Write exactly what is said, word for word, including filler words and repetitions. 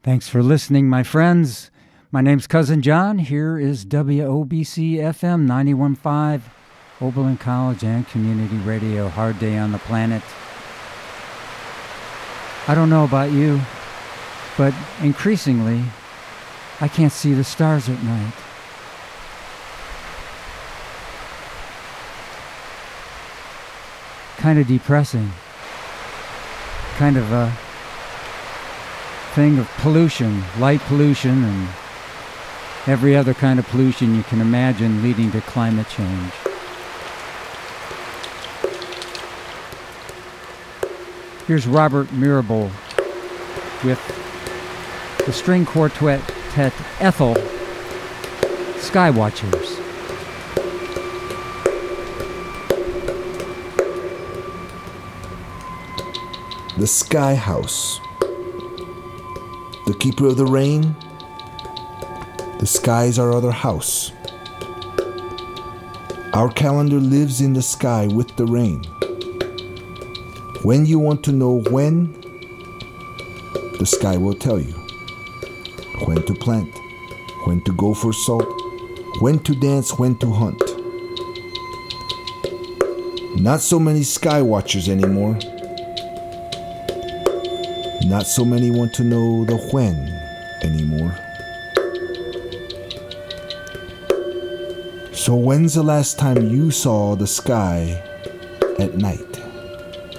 Thanks for listening, my friends. My name's Cousin John. Here is W O B C F M ninety-one point five, Oberlin College and Community Radio. Hard day on the planet. I don't know about you, but increasingly, I can't see the stars at night. Kind of depressing. Kind of a thing of pollution, light pollution, and every other kind of pollution you can imagine leading to climate change. Here's Robert Mirabel with the string quartet Ethel, Skywatchers. The Sky House. The keeper of the rain. The sky is our other house. Our calendar lives in the sky with the rain. When you want to know when, the sky will tell you. When to plant, when to go for salt, when to dance, when to hunt. Not so many sky watchers anymore. Not so many want to know the when anymore. So when's the last time you saw the sky at night?